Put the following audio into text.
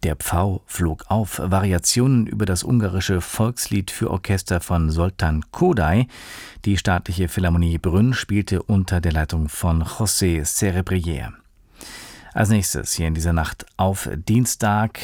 Der Pfau flog auf. Variationen über das ungarische Volkslied für Orchester von Zoltán Kodály. Die Staatliche Philharmonie Brünn spielte unter der Leitung von José Cerebrier. Als nächstes hier in dieser Nacht auf Dienstag